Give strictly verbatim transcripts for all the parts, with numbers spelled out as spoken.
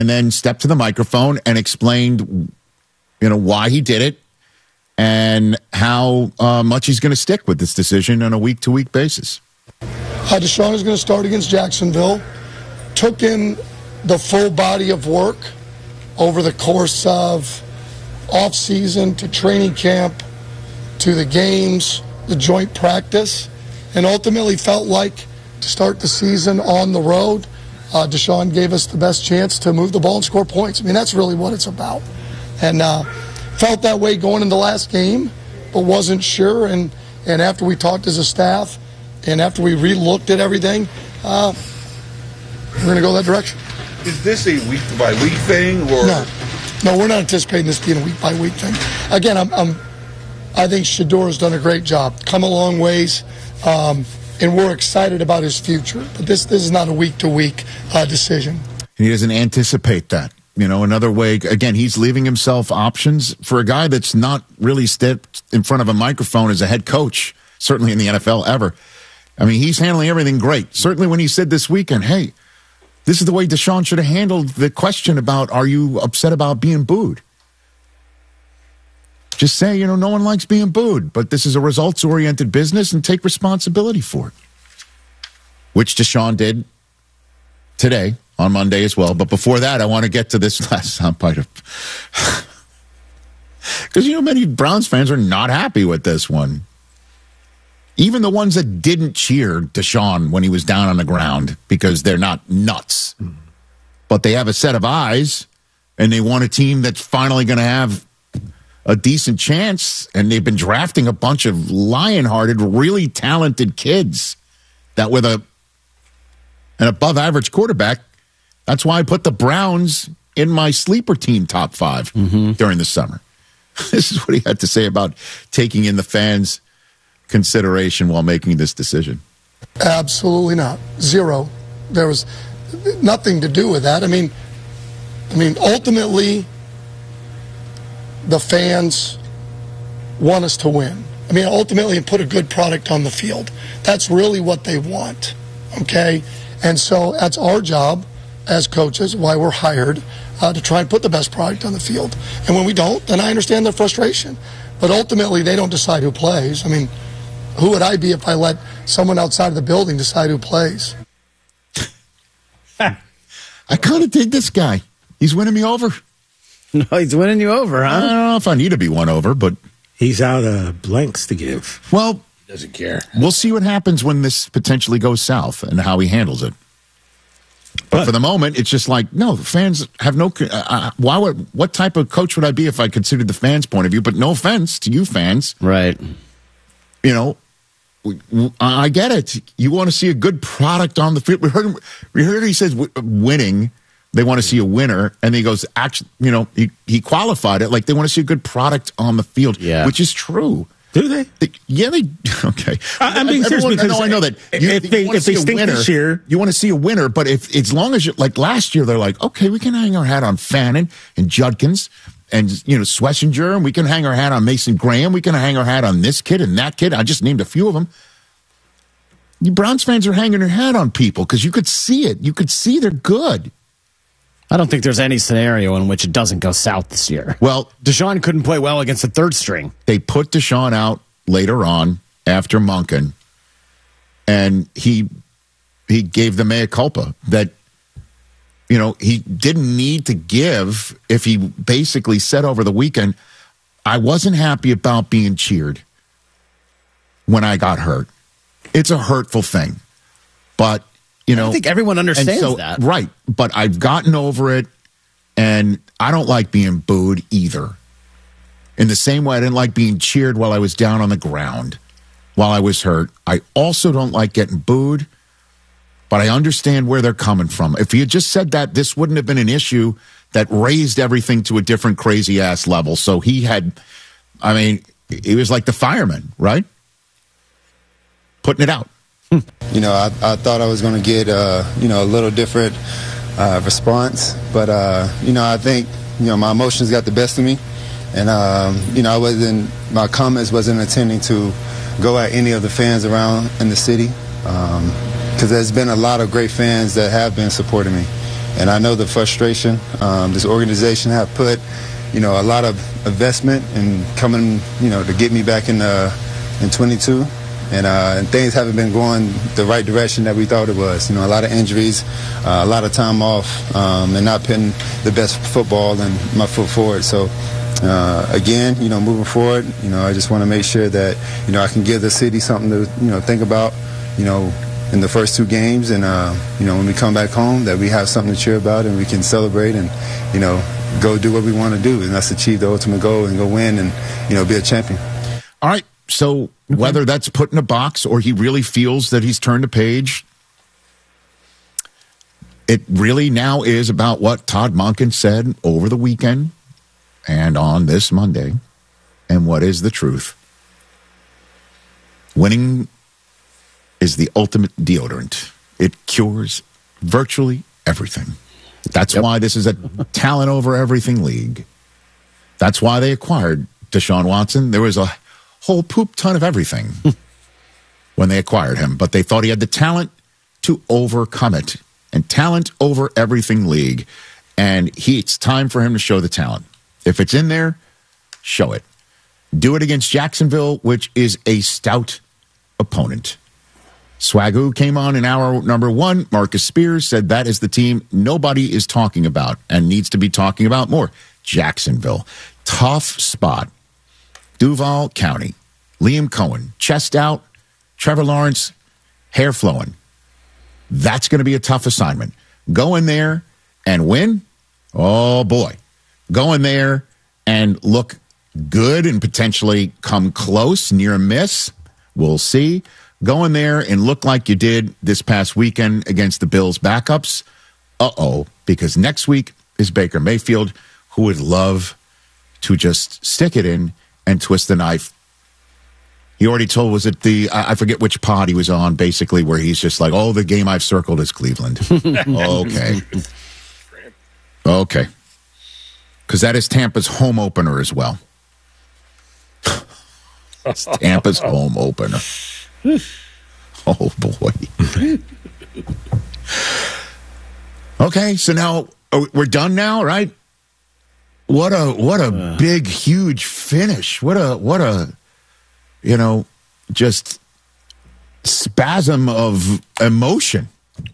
and then stepped to the microphone and explained, you know, why he did it and how uh, much he's going to stick with this decision on a week-to-week basis. Uh, Deshaun is going to start against Jacksonville. Took in the full body of work over the course of off-season to training camp to the games, the joint practice, and ultimately felt like to start the season on the road, uh, Deshaun gave us the best chance to move the ball and score points. I mean, that's really what it's about. And uh, felt that way going into the last game, but wasn't sure. And, and after we talked as a staff and after we re-looked at everything, uh, we're going to go that direction. Is this a week-by-week thing? Or No. No, we're not anticipating this being a week-by-week thing. Again, I'm, I'm, I think Shedeur has done a great job. Come a long ways. Um, and we're excited about his future. But this, this is not a week-to-week uh, decision. He doesn't anticipate that. You know, another way, again, he's leaving himself options for a guy that's not really stepped in front of a microphone as a head coach, certainly in the N F L ever. I mean, he's handling everything great. Certainly when he said this weekend, hey, this is the way Deshaun should have handled the question about, are you upset about being booed? Just say, you know, no one likes being booed, but this is a results-oriented business and take responsibility for it. Which Deshaun did today on Monday as well. But before that, I want to get to this last soundbite of... Because, you know, many Browns fans are not happy with this one. Even the ones that didn't cheer Deshaun when he was down on the ground because they're not nuts. But they have a set of eyes, and they want a team that's finally going to have a decent chance, and they've been drafting a bunch of lion-hearted, really talented kids that with a an above-average quarterback, that's why I put the Browns in my sleeper team top five mm-hmm. during the summer. This is what he had to say about taking in the fans' consideration while making this decision. Absolutely not. Zero. There was nothing to do with that. I mean, I mean, ultimately, the fans want us to win. I mean, ultimately, put a good product on the field. That's really what they want, okay? And so that's our job as coaches, why we're hired, uh, to try and put the best product on the field. And when we don't, then I understand their frustration. But ultimately, they don't decide who plays. I mean, who would I be if I let someone outside of the building decide who plays? I kind of dig this guy. He's winning me over. No, he's winning you over, huh? I don't know if I need to be won over, but... He's out of blanks to give. Well, he doesn't care. We'll see what happens when this potentially goes south and how he handles it. But, but for the moment, it's just like, no, the fans have no... Uh, why would, what type of coach would I be if I considered the fans' point of view? But no offense to you fans. Right. You know, I get it. You want to see a good product on the field. We heard, we heard he says winning... They want to see a winner, and he goes, actually, you know, he, he qualified it like they want to see a good product on the field, yeah. which is true. Do they? they yeah, they. Okay, I, I'm being serious because I know, I know that you, if you they want if to they see a stink winner, this year, you want to see a winner. But if as long as you like last year, they're like, okay, we can hang our hat on Fannin and Judkins and you know Schlesinger, and we can hang our hat on Mason Graham. We can hang our hat on this kid and that kid. I just named a few of them. You Browns fans are hanging their hat on people because you could see it. You could see they're good. I don't think there's any scenario in which it doesn't go south this year. Well, Deshaun couldn't play well against the third string. They put Deshaun out later on after Monken, and he he gave the mea culpa that, you know, he didn't need to give if he basically said over the weekend, I wasn't happy about being cheered when I got hurt. It's a hurtful thing, but you know, I think everyone understands so, that. Right. But I've gotten over it, and I don't like being booed either. In the same way I didn't like being cheered while I was down on the ground, while I was hurt. I also don't like getting booed, but I understand where they're coming from. If he had just said that, this wouldn't have been an issue that raised everything to a different crazy-ass level. So he had, I mean, he was like the fireman, right? Putting it out. You know, I, I thought I was going to get, uh, you know, a little different uh, response. But, uh, you know, I think, you know, my emotions got the best of me. And, um, you know, I wasn't, my comments wasn't intending to go at any of the fans around in the city. Because um, there's been a lot of great fans that have been supporting me. and I know the frustration um, this organization have put, you know, a lot of investment in coming, you know, to get me back in uh, in twenty-two. And, uh, and things haven't been going the right direction that we thought it was. You know, a lot of injuries, uh, a lot of time off, um, and not putting the best football and my foot forward. So, uh, again, you know, moving forward, you know, I just want to make sure that, you know, I can give the city something to, you know, think about, you know, in the first two games. And, uh, you know, when we come back home, that we have something to cheer about and we can celebrate and, you know, go do what we want to do. And that's achieve the ultimate goal and go win and, you know, be a champion. All right. So whether that's put in a box or he really feels that he's turned a page, it really now is about what Todd Monken said over the weekend and on this Monday. And what is the truth? Winning is the ultimate deodorant. It cures virtually everything. That's yep. why this is a talent over everything league. That's why they acquired Deshaun Watson. There was a whole poop ton of everything when they acquired him, but they thought he had the talent to overcome it. And talent over everything league. And he, it's time for him to show the talent. If it's in there, show it. Do it against Jacksonville, which is a stout opponent. Swagoo came on in hour number one. Marcus Spears said that is the team nobody is talking about and needs to be talking about more. Jacksonville. Tough spot. Duval County, Liam Cohen, chest out, Trevor Lawrence, hair flowing. That's going to be a tough assignment. Go in there and win. Oh, boy. Go in there and look good and potentially come close, near a miss. We'll see. Go in there and look like you did this past weekend against the Bills backups. Uh-oh, because next week is Baker Mayfield, who would love to just stick it in and twist the knife. He already told, was it the, I forget which pod he was on, basically, where he's just like, oh, the game I've circled is Cleveland. Okay. Okay. Because that is Tampa's home opener as well. It's Tampa's home opener. Oh, boy. Okay, so now, we're done now, right? What a what a uh. big, huge finish. What a, what a, you know, just spasm of emotion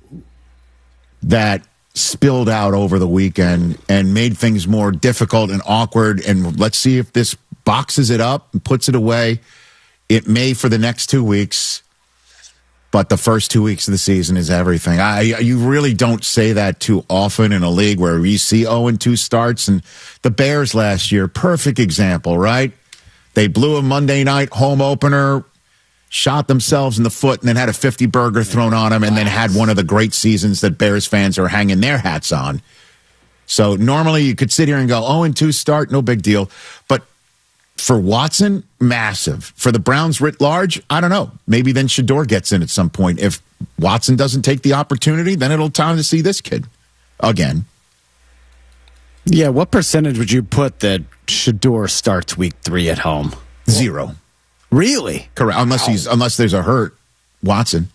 that spilled out over the weekend and made things more difficult and awkward. And let's see if this boxes it up and puts it away. It may for the next two weeks. But the first two weeks of the season is everything. I, you really don't say that too often in a league where you see oh and two starts. And the Bears last year, perfect example, right? They blew a Monday night home opener, shot themselves in the foot, and then had a fifty burger thrown on them, and then had one of the great seasons that Bears fans are hanging their hats on. So normally you could sit here and go oh and two start, no big deal. But for Watson, massive. For the Browns writ large, I don't know. Maybe then Shedeur gets in at some point. If Watson doesn't take the opportunity, then it'll time to see this kid again. Yeah, what percentage would you put that Shedeur starts week three at home? Zero. Really? Correct. Unless wow. he's unless there's a hurt Watson.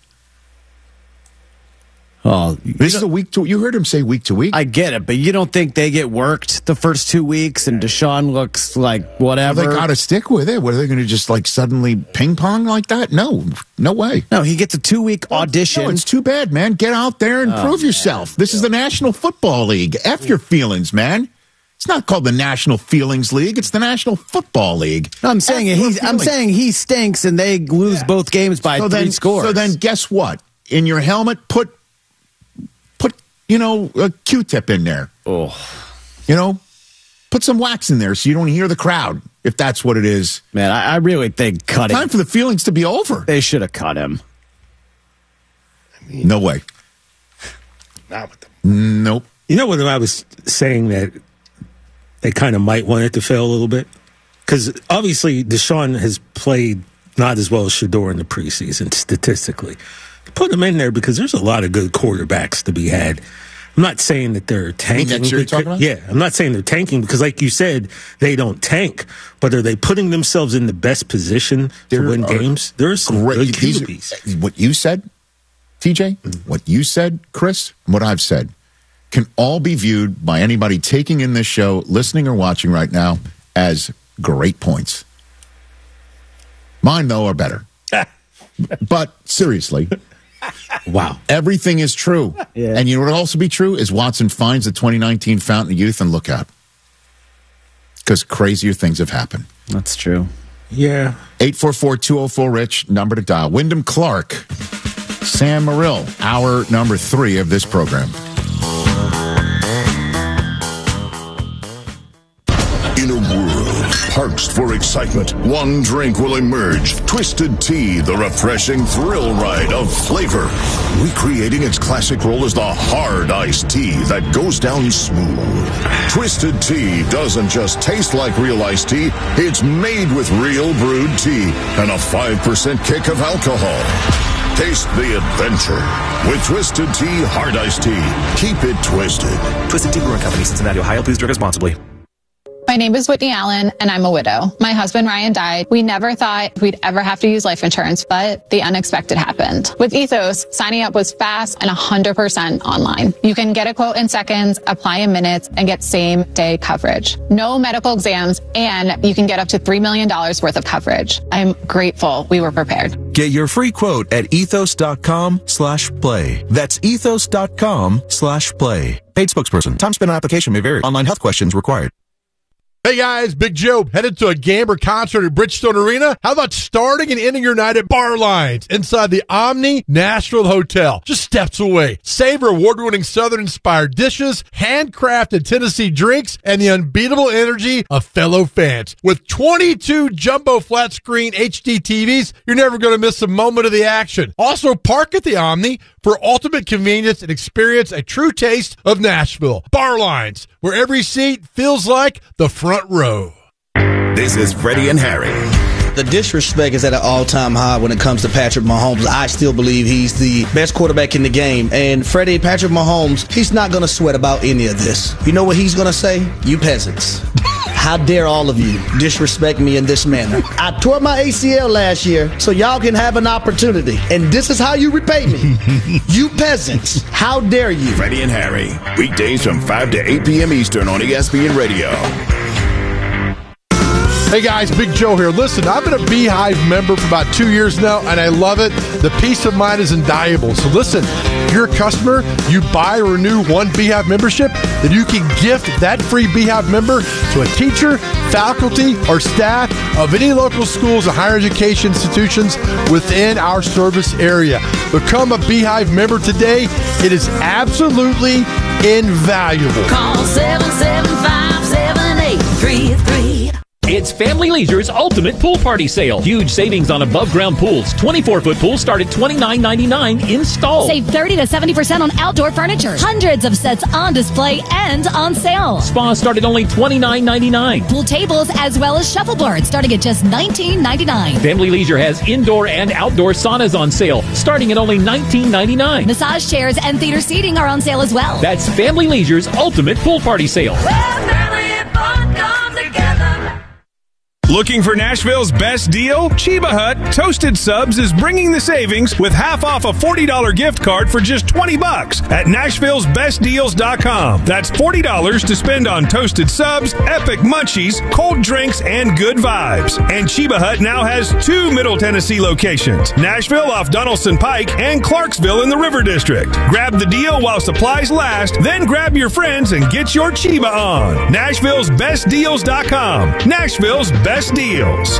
Oh, this is a week to. You heard him say week to week. I get it, but you don't think they get worked the first two weeks, and Deshaun looks like whatever? Well, they got to stick with it. What are they going to just like suddenly ping pong like that? No, no way. No, he gets a two week audition. No, it's too bad, man. Get out there and oh, prove yourself. Man. This yeah. is the National Football League. F your feelings, man. It's not called the National Feelings League. It's the National Football League. No, I'm saying F he's. I'm saying he stinks, and they lose yeah. both games by so three then, scores. So then, guess what? In your helmet, put. You know, a Q-tip in there. Oh. You know, put some wax in there so you don't hear the crowd, if that's what it is. Man, I, I really think cutting. Time for the feelings to be over. They should have cut him. I mean, no way. Not with them. Nope. You know when I was saying that they kind of might want it to fail a little bit? Because obviously Deshaun has played not as well as Shedeur in the preseason, statistically. Put them in there because there's a lot of good quarterbacks to be had. I'm not saying that they're tanking. Next year you're talking about? Yeah, I'm not saying they're tanking because, like you said, they don't tank. But are they putting themselves in the best position there to win games? There's some great, good Q Bs. What you said, T J, mm-hmm. what you said, Chris, what I've said. can all be viewed by anybody taking in this show, listening or watching right now, as great points. Mine, though, are better. But seriously, wow, everything is true. Yeah. And you know what would also be true is Watson finds the twenty nineteen Fountain of Youth and look out. Because crazier things have happened. That's true. Yeah. eight four four, two oh four, RICH, number to dial. Wyndham Clark, Sam Morrill, hour number three of this program. In a world parched for excitement, one drink will emerge. Twisted Tea, the refreshing thrill ride of flavor. Recreating its classic role as the hard iced tea that goes down smooth. Twisted Tea doesn't just taste like real iced tea, it's made with real brewed tea and a five percent kick of alcohol. Taste the adventure with Twisted Tea Hard Iced Tea. Keep it twisted. Twisted Tea Brewing Company, Cincinnati, Ohio. Please drink responsibly. My name is Whitney Allen, and I'm a widow. My husband, Ryan, died. We never thought we'd ever have to use life insurance, but the unexpected happened. With Ethos, signing up was fast and one hundred percent online. You can get a quote in seconds, apply in minutes, and get same-day coverage. No medical exams, and you can get up to three million dollars worth of coverage. I'm grateful we were prepared. Get your free quote at ethos.com slash play. That's ethos.com slash play. Paid spokesperson. Time spent on application may vary. Online health questions required. Hey guys, Big Joe, headed to a Gamber concert at Bridgestone Arena? How about starting and ending your night at Bar Lines inside the Omni Nashville Hotel, just steps away? Savor award-winning Southern-inspired dishes, handcrafted Tennessee drinks, and the unbeatable energy of fellow fans. With twenty-two jumbo flat-screen H D T Vs, you're never going to miss a moment of the action. Also, park at the Omni for ultimate convenience and experience a true taste of Nashville. Bar Lines, where every seat feels like the front row. This is Freddie and Harry. The disrespect is at an all-time high when it comes to Patrick Mahomes. I still believe he's the best quarterback in the game. And Freddie, Patrick Mahomes, he's not going to sweat about any of this. You know what he's going to say? You peasants. How dare all of you disrespect me in this manner? I tore my A C L last year so y'all can have an opportunity. And this is how you repay me. You peasants. How dare you? Freddie and Harry. Weekdays from five to eight p.m. Eastern on E S P N Radio. Hey guys, Big Joe here. Listen, I've been a Beehive member for about two years now, and I love it. The peace of mind is invaluable. So listen, if you're a customer, you buy or renew one Beehive membership, then you can gift that free Beehive member to a teacher, faculty, or staff of any local schools or higher education institutions within our service area. Become a Beehive member today. It is absolutely invaluable. Call seven seven five, seven eight three three. It's Family Leisure's Ultimate Pool Party Sale. Huge savings on above-ground pools. twenty-four foot pools start at twenty-nine ninety-nine installed. Save thirty to seventy percent on outdoor furniture. Hundreds of sets on display and on sale. Spas start at only twenty-nine ninety-nine. Pool tables as well as shuffleboards starting at just nineteen ninety-nine. Family Leisure has indoor and outdoor saunas on sale starting at only nineteen ninety-nine. Massage chairs and theater seating are on sale as well. That's Family Leisure's Ultimate Pool Party Sale. Well, family and fun come together. Looking for Nashville's best deal? Chiba Hut Toasted Subs is bringing the savings with half off a forty dollars gift card for just twenty bucks at Nashville's Best Deals dot com. That's forty dollars to spend on toasted subs, epic munchies, cold drinks, and good vibes. And Chiba Hut now has two Middle Tennessee locations, Nashville off Donaldson Pike and Clarksville in the River District. Grab the deal while supplies last, then grab your friends and get your Chiba on. Nashville's Best Deals dot com. Nashville's Best Deals.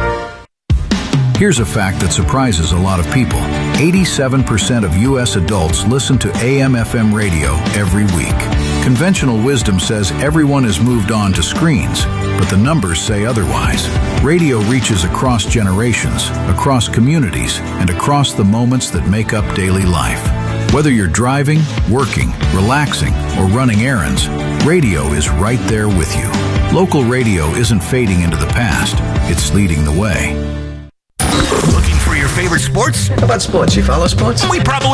Here's a fact that surprises a lot of people. eighty-seven percent of U S adults listen to A M F M radio every week. Conventional wisdom says everyone has moved on to screens, but the numbers say otherwise. Radio reaches across generations, across communities, and across the moments that make up daily life. Whether you're driving, working, relaxing, or running errands, radio is right there with you. Local radio isn't fading into the past, it's leading the way. Looking for your favorite sports? How about sports? You follow sports? We probably